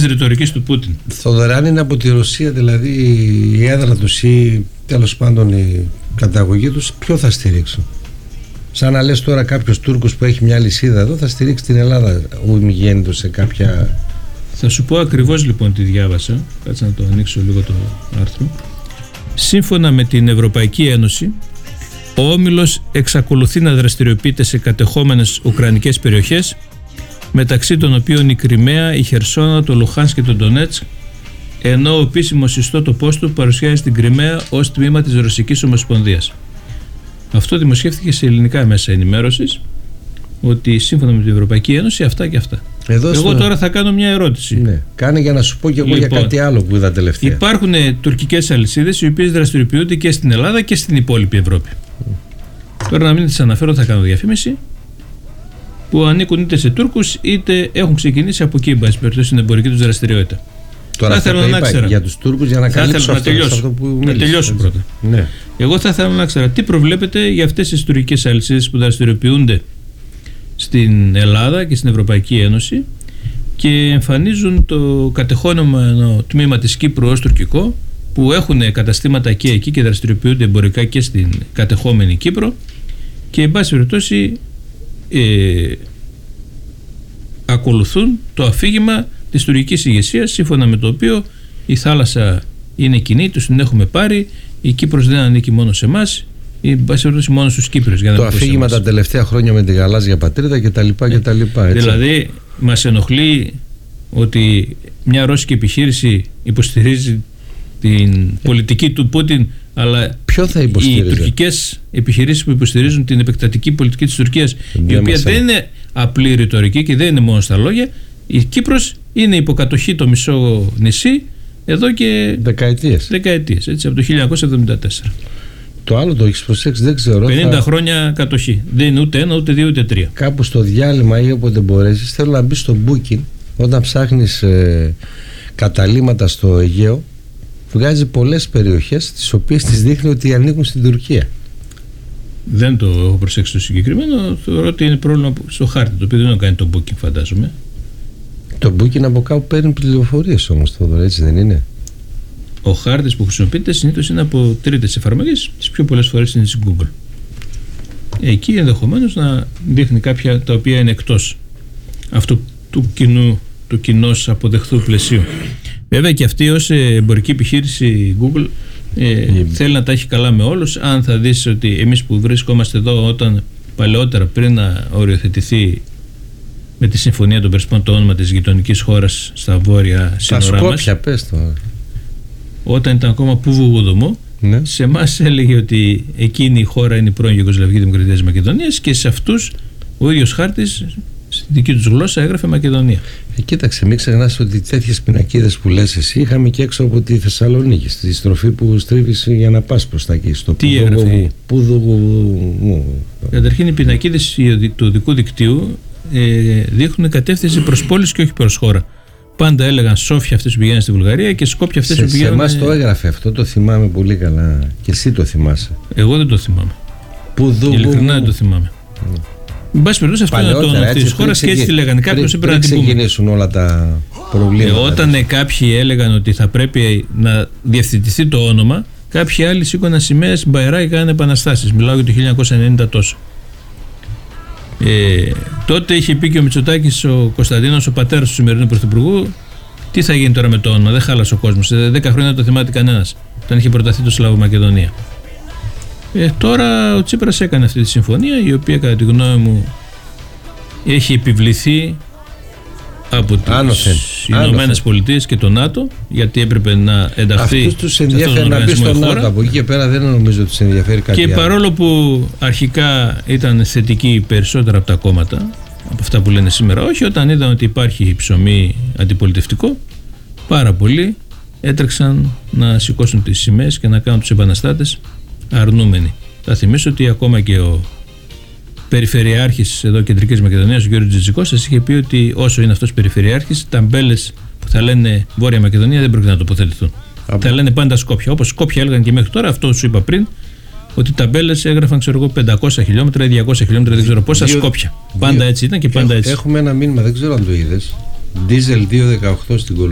ρητορικής του Πούτιν. Θοδωρή, αν είναι από τη Ρωσία δηλαδή η έδρα τους ή τέλος πάντων η καταγωγή τους, ποιο θα στηρίξουν? Σαν να λες τώρα κάποιος Τούρκος που έχει μια λυσίδα εδώ θα στηρίξει την Ελλάδα ομιγέννητος σε κάποια... Θα σου πω ακριβώς λοιπόν τι διάβασα. Κάτσε να το ανοίξω λίγο το άρθρο. Σύμφωνα με την Ευρωπαϊκή Ένωση, ο Όμιλος εξακολουθεί να δραστηριοποιείται σε κατεχόμενες ουκρανικές περιοχές, μεταξύ των οποίων η Κριμαία, η Χερσόνα, το Λουχάνσκ και το Ντονέτσκ, ενώ ο επίσημος ιστότοπός του παρουσιάζει την Κριμαία ως τμήμα της Ρωσικής Ομοσπονδίας. Αυτό δημοσιεύτηκε σε ελληνικά μέσα ενημέρωσης, ότι σύμφωνα με την Ευρωπαϊκή Ένωση αυτά και αυτά. Εγώ τώρα θα κάνω μια ερώτηση. Ναι. Κάνε για να σου πω και εγώ για κάτι άλλο που είδα τελευταία. Υπάρχουν τουρκικές αλυσίδες οι οποίες δραστηριοποιούνται και στην Ελλάδα και στην υπόλοιπη Ευρώπη. Τώρα να μην τις αναφέρω, θα κάνω διαφήμιση, που ανήκουν είτε σε Τούρκους είτε έχουν ξεκινήσει από εκεί, εν πάση περιπτώσει, στην εμπορική τους δραστηριότητα. Τώρα θα ήθελα να ξέρω για τους Τούρκους, για να καλύψω αυτό που μίλησες. Να τελειώσω πρώτα. Ναι. Εγώ θα ήθελα να ξέρω τι προβλέπετε για αυτές τις τουρκικές αλυσίδες που δραστηριοποιούνται στην Ελλάδα και στην Ευρωπαϊκή Ένωση και εμφανίζουν το κατεχόμενο τμήμα της Κύπρου ως τουρκικό, που έχουν καταστήματα και εκεί και δραστηριοποιούνται εμπορικά και στην κατεχόμενη Κύπρο, και εν πάση περιπτώσει ακολουθούν το αφήγημα της τουρκικής ηγεσίας, σύμφωνα με το οποίο η θάλασσα είναι κοινή, τους την έχουμε πάρει, η Κύπρος δεν ανήκει μόνο σε εμάς, ή μόνο στους Κύπριους. Το αφήγημα τα τελευταία χρόνια με τη γαλάζια πατρίδα κτλ. Δηλαδή μας ενοχλεί ότι μια ρώσικη επιχείρηση υποστηρίζει την πολιτική του Πούτιν, αλλά οι τουρκικές επιχειρήσεις που υποστηρίζουν την επεκτατική πολιτική της Τουρκίας, η οποία δεν είναι απλή ρητορική και δεν είναι μόνο στα λόγια. Η Κύπρος είναι υποκατοχή το μισό νησί εδώ και δεκαετίες, έτσι, από το 1974. Το άλλο το έχεις προσέξει, δεν ξέρω. 50 χρόνια κατοχή. Δεν είναι ούτε ένα, ούτε δύο, ούτε τρία. Κάπου στο διάλειμμα ή όποτε μπορέσεις, θέλω να μπεις στο Booking, όταν ψάχνεις καταλύματα στο Αιγαίο, βγάζει πολλές περιοχές τις οποίες τις δείχνει ότι ανήκουν στην Τουρκία. Δεν το έχω προσέξει το συγκεκριμένο. Θεωρώ ότι είναι πρόβλημα στο χάρτη, το οποίο δεν το κάνει το Booking, φαντάζομαι. Το Booking από κάπου παίρνει πληροφορίες όμως, Θόδωρα, έτσι δεν είναι? Ο χάρτης που χρησιμοποιείται συνήθως είναι από τρίτες εφαρμογές, τις πιο πολλές φορές είναι στην Google. Εκεί ενδεχομένως να δείχνει κάποια τα οποία είναι εκτός αυτού του κοινώς αποδεχθού πλαισίου. Βέβαια και αυτή ως εμπορική επιχείρηση Google θέλει να τα έχει καλά με όλους. Αν θα δεις ότι εμείς που βρισκόμαστε εδώ, όταν παλαιότερα, πριν να οριοθετηθεί με τη Συμφωνία των Περσπών το όνομα της γειτονικής χώρας στα βόρεια σύνορά μας, Σκόπια, πες το. Όταν ήταν ακόμα Πούβου-Γουδουμού, ναι, σε εμάς έλεγε ότι εκείνη η χώρα είναι η πρώην Ιουγκοσλαβική Δημοκρατία της Μακεδονίας, και σε αυτούς ο ίδιος χάρτης στη δική τους γλώσσα έγραφε Μακεδονία. Κοίταξε, μην ξεχνάς ότι τέτοιες πινακίδες που λες εσύ είχαμε και έξω από τη Θεσσαλονίκη, στη στροφή που στρίβεις για να πας προς τα εκεί. Στο τι έγραφε? Καταρχήν οι πινακίδες του οδικού δικτύου δείχνουν κατεύθυνση προς πόλεις και όχι προς χώρα. Πάντα έλεγαν Σόφια αυτές που πηγαίνουν στη Βουλγαρία και Σκόπια αυτές που πηγαίνουν. Σε εμάς το έγραφε αυτό, το θυμάμαι πολύ καλά. Και εσύ το θυμάσαι? Εγώ δεν το θυμάμαι. Ειλικρινά δεν το θυμάμαι. Εν πάση περιπτώσει, αυτό είναι το όνομα αυτής της χώρας και έτσι τη λέγανε. Κάποιος έπρεπε να την πούμε. Ξεκινήσουν όλα τα προβλήματα. Όταν κάποιοι έλεγαν ότι θα πρέπει να διευθετηθεί το όνομα, κάποιοι άλλοι σήκωναν σημαίες μπαϊρά και κάνανε επαναστάσεις. Μιλάω για το 1990 τόσο. Τότε είχε πει και ο Μητσοτάκης, ο Κωνσταντίνος, ο πατέρας του σημερινού πρωθυπουργού, τι θα γίνει τώρα με το όνομα, δεν χάλασε ο κόσμος. Σε 10 χρόνια δεν το θυμάται κανένας, όταν είχε προταθεί το Σλαβομακεδονία. Τώρα ο Τσίπρας έκανε αυτή τη συμφωνία, η οποία κατά τη γνώμη μου έχει επιβληθεί από τις Ηνωμένες Πολιτείες και το ΝΑΤΟ, γιατί έπρεπε να ενταχθεί. Αυτούς τους ενδιαφέρει να μπει στο ΝΑΤΟ, από εκεί και πέρα δεν νομίζω ότι τους ενδιαφέρει κάτι άλλο. Και παρόλο που αρχικά ήταν θετικοί περισσότερα από τα κόμματα, από αυτά που λένε σήμερα όχι, όταν είδαν ότι υπάρχει ψωμί αντιπολιτευτικό, πάρα πολλοί έτρεξαν να σηκώσουν τις σημαίες και να κάνουν τους επαναστάτες αρνούμενοι. Θα θυμίσω ότι ακόμα και ο Περιφερειάρχης εδώ Κεντρικής Μακεδονίας, ο κ. Τζιτζικός, σας είχε πει ότι όσο είναι αυτός περιφερειάρχης, ταμπέλες που θα λένε Βόρεια Μακεδονία δεν πρόκειται να τοποθετηθούν. Θα λένε πάντα Σκόπια. Όπως Σκόπια έλεγαν και μέχρι τώρα, αυτό σου είπα πριν, ότι ταμπέλες έγραφαν 500 χιλιόμετρα ή 200 χιλιόμετρα, δεν ξέρω πόσα Σκόπια. Πάντα έτσι ήταν και πάντα έτσι. Έχουμε ένα μήνυμα, δεν ξέρω αν το είδες. Diesel 218 στην Κολομβία.